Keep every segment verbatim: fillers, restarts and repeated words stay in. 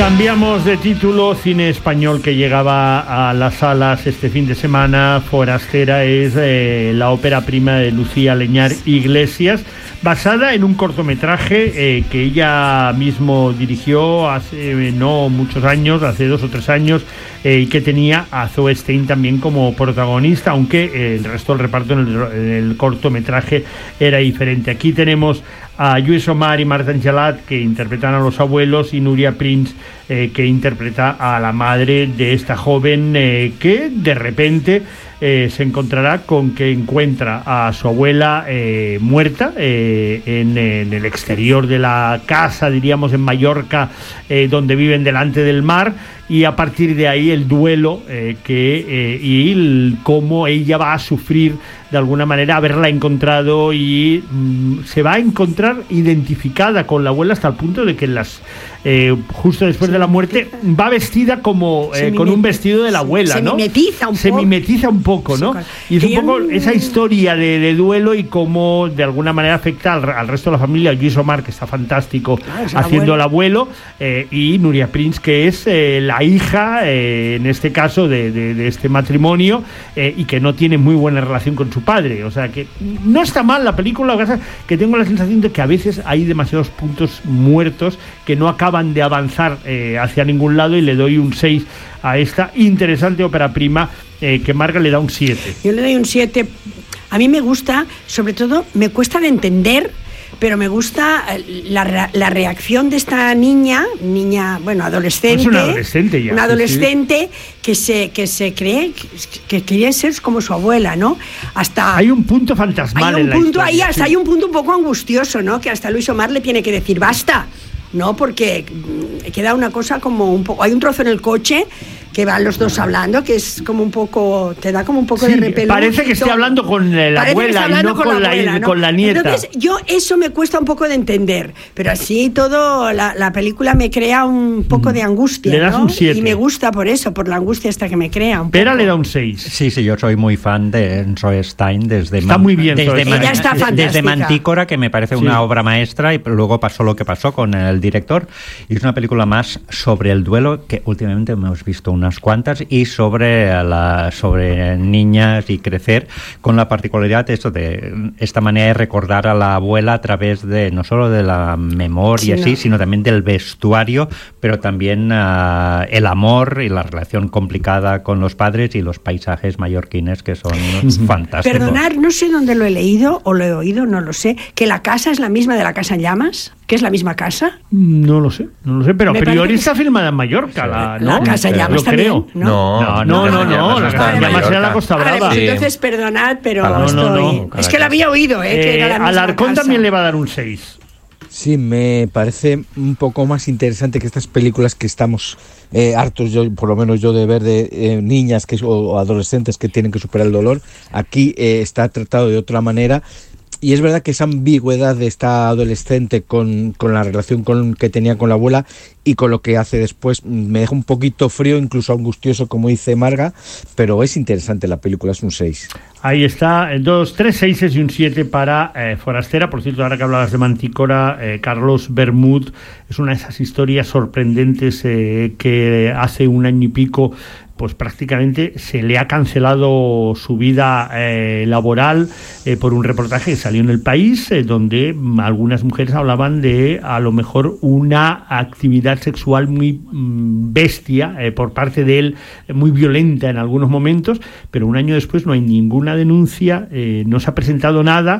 Cambiamos de título. Cine español que llegaba a las salas este fin de semana. Forastera es eh, la ópera prima de Lucía Leñar Iglesias, basada en un cortometraje eh, que ella mismo dirigió hace eh, no muchos años, hace dos o tres años, eh, y que tenía a Zoe Stein también como protagonista, aunque eh, el resto del reparto en el, en el cortometraje era diferente. Aquí tenemos a Lluís Omar y Marta Angelat, que interpretan a los abuelos, y Núria Prinz, eh, que interpreta a la madre de esta joven eh, que de repente eh, se encontrará con que encuentra a su abuela eh, muerta eh, en, en el exterior de la casa, diríamos en Mallorca, eh, donde viven delante del mar, y a partir de ahí el duelo eh, que eh, y el, cómo ella va a sufrir de alguna manera haberla encontrado, y mm, se va a encontrar identificada con la abuela hasta el punto de que las eh, justo después de la muerte va vestida como eh, con un vestido de la abuela, se ¿no? mimetiza un se poco. mimetiza un poco, ¿no? Y es un poco esa historia de, de duelo y cómo de alguna manera afecta al, al resto de la familia. Lluís Omar, que está fantástico, claro, haciendo al abuelo, eh, y Núria Prinz, que es eh, la hija, eh, en este caso, de, de, de este matrimonio, eh, y que no tiene muy buena relación con su padre. O sea, que no está mal la película, lo que pasa es que tengo la sensación de que a veces hay demasiados puntos muertos que no acaban de avanzar eh, hacia ningún lado, y le doy un seis a esta interesante ópera prima, eh, que Marga le da un siete. Yo le doy un siete. A mí me gusta, sobre todo, me cuesta de entender, pero me gusta la, la reacción de esta niña, niña, bueno, adolescente. Es una adolescente ya. Una adolescente sí, sí. que se que se cree que, que quiere ser como su abuela, ¿no? Hasta hay un punto fantasmal hay un en punto la historia, ahí, hasta sí. hay un punto un poco angustioso, ¿no? Que hasta Lluís Omar le tiene que decir basta, ¿no? Porque queda una cosa como un poco, hay un trozo en el coche que van los dos hablando, que es como un poco, te da como un poco sí, de repelús. Parece que esté hablando con la abuela y no con, con, la, abuela, ¿no? con la nieta. Entonces, yo eso me cuesta un poco de entender, pero así todo, la, la película me crea un poco de angustia, le das ¿no? un siete. Y me gusta por eso, por la angustia esta que me crea. Un Pera poco. le da un seis. Sí, sí, yo soy muy fan de Zoe Stein desde está Man, muy bien, desde, Man, Ella está desde Mantícora, que me parece sí. una obra maestra, y luego pasó lo que pasó con el director, y es una película más sobre el duelo, que últimamente hemos visto unas cuantas, y sobre la sobre niñas y crecer, con la particularidad de esto, de esta manera de recordar a la abuela a través de no solo de la memoria, sí, sí, no. sino también del vestuario, pero también uh, el amor y la relación complicada con los padres y los paisajes mallorquines, que son fantásticos. Perdonar, no sé dónde lo he leído o lo he oído, no lo sé, que la casa es la misma de La Casa en Llamas, que es la misma casa. No lo sé, no lo sé, pero Me a priori que... está filmada en Mallorca, la, ¿no? La Casa en Llamas lo creo. ¿no? No, no, no, no, no, la Casa en Llamas era la Costa Brava. Vale, pues sí. Entonces perdonad, pero no, estoy... no, no. Es que la había oído, ¿eh? eh que era la misma Alarcón casa. También le va a dar un seis. Sí, me parece un poco más interesante que estas películas que estamos eh, hartos, yo, por lo menos yo, de ver de eh, niñas que, o, o adolescentes que tienen que superar el dolor. Aquí eh, está tratado de otra manera. Y es verdad que esa ambigüedad de esta adolescente con, con la relación con, que tenía con la abuela y con lo que hace después me deja un poquito frío, incluso angustioso, como dice Marga, pero es interesante la película, es un seis. Ahí está, dos, tres seises y un siete para eh, Forastera. Por cierto, ahora que hablabas de Mantícora, eh, Carlos Bermud es una de esas historias sorprendentes eh, que hace un año y pico pues prácticamente se le ha cancelado su vida eh, laboral eh, por un reportaje que salió en El País, eh, donde algunas mujeres hablaban de a lo mejor una actividad sexual muy mm, bestia eh, por parte de él, eh, muy violenta en algunos momentos, pero un año después no hay ninguna denuncia, eh, no se ha presentado nada,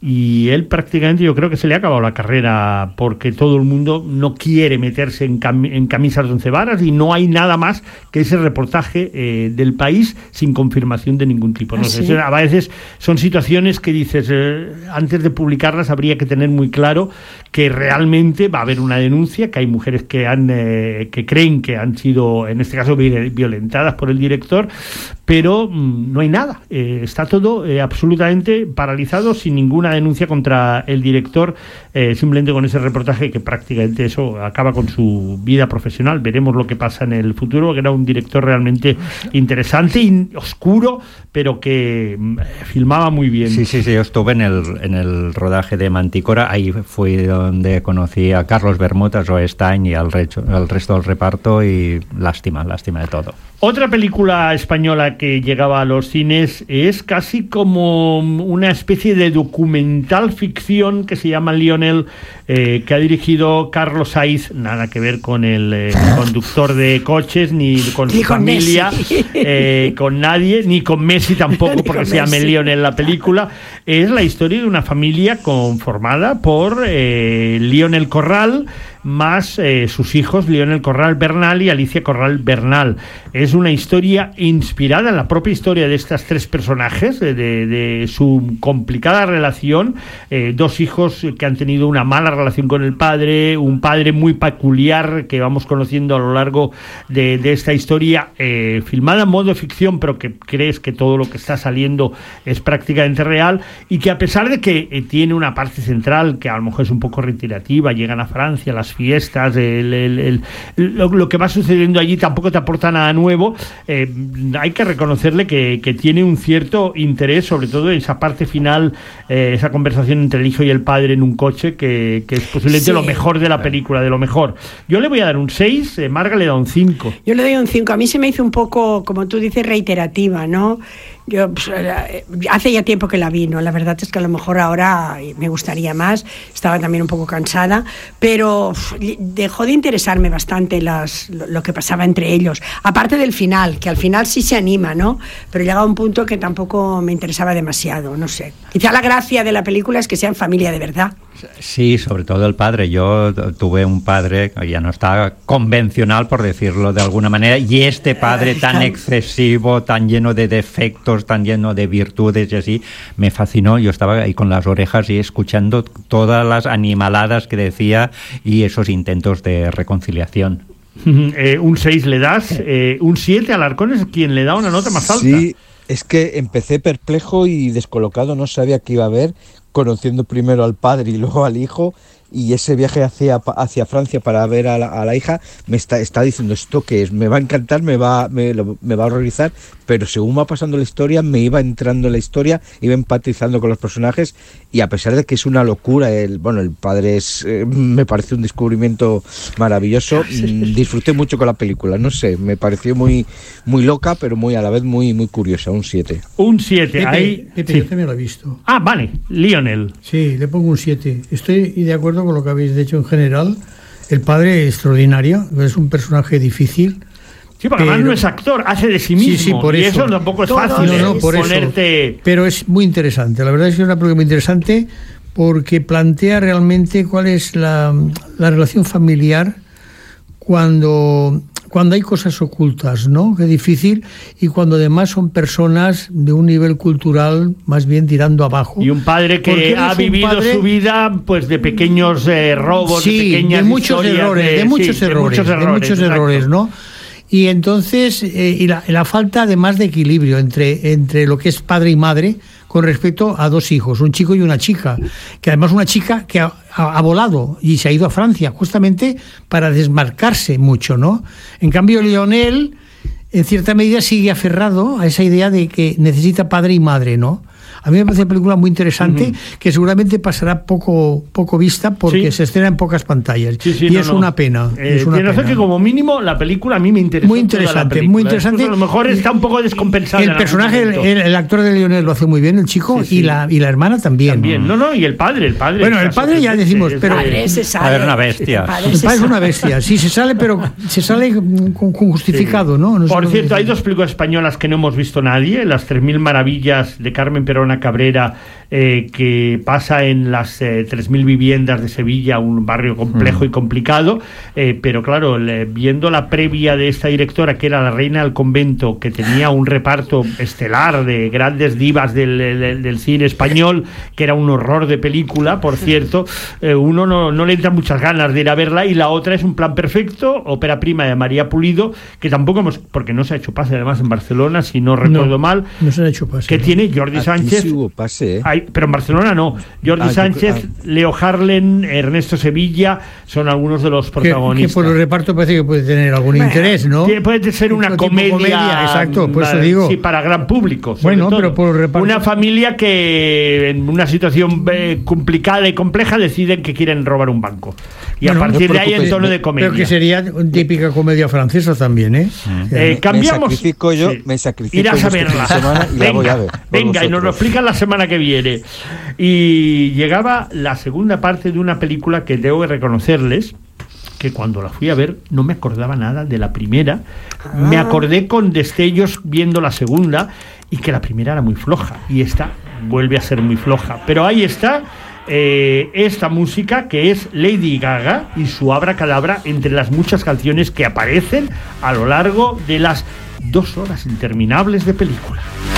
y él prácticamente, yo creo que se le ha acabado la carrera, porque todo el mundo no quiere meterse en, cam- en camisas de once varas, y no hay nada más que ese reportaje Eh, del País sin confirmación de ningún tipo. No ¿Ah, sé, sí? a veces son situaciones que dices, eh, antes de publicarlas habría que tener muy claro que realmente va a haber una denuncia, que hay mujeres que han eh, que creen que han sido, en este caso, violentadas por el director, pero mmm, no hay nada. Eh, está todo eh, absolutamente paralizado, sin ninguna denuncia contra el director, eh, simplemente con ese reportaje que prácticamente eso acaba con su vida profesional. Veremos lo que pasa en el futuro, que era un director realmente interesante y oscuro, pero que mmm, filmaba muy bien. Sí, sí, sí, yo estuve en el, en el rodaje de Mantícora, ahí fue donde conocí a Carlos Bermúdez, a Zoe Stein y al, recho, al resto del reparto, y lástima, lástima de todo. Otra película española que llegaba a los cines es casi como una especie de documental ficción que se llama Lionel, eh, que ha dirigido Carlos Saiz, nada que ver con el eh, conductor de coches, ni con su ni con familia, eh, con nadie, ni con Messi tampoco, porque se llama Lionel la película. Es la historia de una familia conformada por eh, Lionel Corral, más eh, sus hijos, Lionel Corral Bernal y Alicia Corral Bernal. Es una historia inspirada en la propia historia de estos tres personajes, de, de, de su complicada relación, eh, dos hijos que han tenido una mala relación con el padre, un padre muy peculiar que vamos conociendo a lo largo de, de esta historia, eh, filmada en modo ficción, pero que crees que todo lo que está saliendo es prácticamente real, y que a pesar de que eh, tiene una parte central que a lo mejor es un poco reiterativa, llegan a Francia, las fiestas, el, el, el, lo, lo que va sucediendo allí tampoco te aporta nada nuevo, eh, hay que reconocerle que, que tiene un cierto interés, sobre todo en esa parte final, eh, esa conversación entre el hijo y el padre en un coche, que, que es posiblemente sí. lo mejor de la película, de lo mejor. Yo le voy a dar un seis, eh, Marga le da un cinco. Yo le doy un cinco, a mí se me hizo un poco, como tú dices, reiterativa, ¿no? Yo pues, hace ya tiempo que la vi, ¿no? La verdad es que a lo mejor ahora me gustaría más, estaba también un poco cansada, pero dejó de interesarme bastante las, lo, lo que pasaba entre ellos, aparte del final, que al final sí se anima, ¿no? Pero llega a un punto que tampoco me interesaba demasiado, no sé. Quizá la gracia de la película es que sean familia de verdad. Sí, sobre todo el padre. Yo tuve un padre que ya no está convencional, por decirlo de alguna manera, y este padre tan excesivo, tan lleno de defectos, tan lleno de virtudes y así, me fascinó. Yo estaba ahí con las orejas y escuchando todas las animaladas que decía y esos intentos de reconciliación. Eh, un seis le das, eh, un siete, Alarcón es quien le da una nota más alta. Sí, es que empecé perplejo y descolocado, no sabía qué iba a ver, conociendo primero al padre y luego al hijo, y ese viaje hacia, hacia Francia para ver a la, a la hija, me está, está diciendo esto que es, me va a encantar, me va, me, lo, me va a horrorizar, pero según va pasando la historia, me iba entrando en la historia, iba empatizando con los personajes, y a pesar de que es una locura, el, bueno, el padre es, eh, me parece un descubrimiento maravilloso, sí. Disfruté mucho con la película, no sé, me pareció muy, muy loca, pero muy a la vez muy, muy curiosa, un siete. Un siete, Pepe, ahí... Pepe, sí. Yo también lo he visto. Ah, vale, Lionel. Sí, le pongo un siete. Estoy de acuerdo con lo que habéis dicho en general. El padre es extraordinario, es un personaje difícil. Sí, porque pero, además no es actor, hace de sí mismo. Sí, sí, por y eso. eso tampoco es fácil. No, no, por ponerte... eso. Pero es muy interesante. La verdad es que es una película muy interesante porque plantea realmente cuál es la, la relación familiar cuando... cuando hay cosas ocultas, ¿no? Qué difícil, y cuando además son personas de un nivel cultural más bien tirando abajo. Y un padre que ha vivido padre, su vida pues de pequeños eh, robos, sí, de pequeñas de muchos errores, de, de, muchos sí, errores, de muchos errores, de muchos errores, ¿no? Y entonces, eh, y la, la falta además de equilibrio entre, entre lo que es padre y madre con respecto a dos hijos, un chico y una chica, que además una chica que ha, ha, ha volado y se ha ido a Francia justamente para desmarcarse mucho, ¿no? En cambio, Lionel, en cierta medida, sigue aferrado a esa idea de que necesita padre y madre, ¿no? A mí me parece una película muy interesante, uh-huh. que seguramente pasará poco poco vista porque sí. se estrena en pocas pantallas. Sí, sí, y no, es, no. Una pena, eh, es una pena. Que como mínimo la película a mí me interesa. Muy interesante, muy interesante. Después, a lo mejor está un poco descompensada. El personaje, el, el actor de Lionel lo hace muy bien, el chico, sí, sí. y la y la hermana también. También, no, no, y el padre, el padre. Bueno, el padre ya decimos, es, pero el padre se sale. Es una bestia. El padre, el padre es una bestia, sí, se sale, pero se sale con, con justificado, sí. ¿no? no Por cierto, hay dos películas españolas que no hemos visto nadie, Las tres mil maravillas de Carmen Perón Ana Cabrera, eh, que pasa en las eh, tres mil viviendas de Sevilla, un barrio complejo mm. y complicado, eh, pero claro, le, viendo la previa de esta directora, que era La Reina del Convento, que tenía un reparto estelar de grandes divas del, del, del cine español, que era un horror de película, por cierto, eh, uno no, no le entra muchas ganas de ir a verla, y la otra es Un plan perfecto, ópera prima de María Pulido, que tampoco hemos, porque no se ha hecho pase además en Barcelona, si no recuerdo no, mal, no se ha hecho pase, que ¿no? tiene Jordi Aquí Sánchez, sí hubo pase, ¿eh? hay, pero en Barcelona no, Jordi ah, Sánchez, yo, ah. Leo Harlen, Ernesto Sevilla, son algunos de los protagonistas. Que, que por el reparto parece que puede tener algún bueno, interés, ¿no? Puede ser una comedia, comedia, exacto, por eso digo. Sí, para gran público. Bueno, todo. pero por el reparto. Una familia que en una situación eh, complicada y compleja deciden que quieren robar un banco. Y bueno, a partir no de ahí el tono de comedia. Pero que sería típica comedia francesa también, ¿eh? Sí. eh cambiamos. Me sacrifico yo, sí. me sacrifico Irás yo a verla. Este semana y venga, la voy a ver. Venga, y nos lo explican la semana que viene. Y llegaba la segunda parte de una película que debo de reconocerles que cuando la fui a ver no me acordaba nada de la primera, ah. me acordé con destellos viendo la segunda, y que la primera era muy floja, y esta vuelve a ser muy floja, pero ahí está eh, esta música, que es Lady Gaga y su Abracadabra, entre las muchas canciones que aparecen a lo largo de las dos horas interminables de película.